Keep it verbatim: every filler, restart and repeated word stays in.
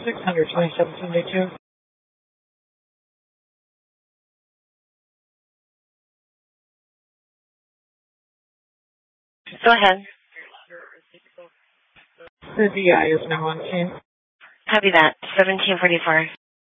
six hundred twenty-seven seventy-two. Go ahead. The D I is now on scene. Copy that. seventeen forty-four.